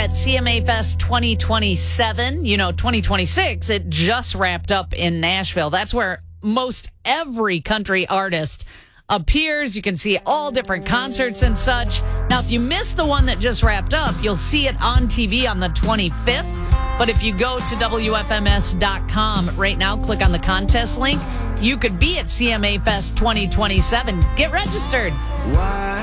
at CMA Fest 2027. 2026, it just wrapped up in Nashville. That's where most every country artist appears. You can see all different concerts and such. Now, if you missed the one that just wrapped up, you'll see it on TV on the 25th. But if you go to WFMS.com right now, click on the contest link, you could be at CMA Fest 2027. Get registered.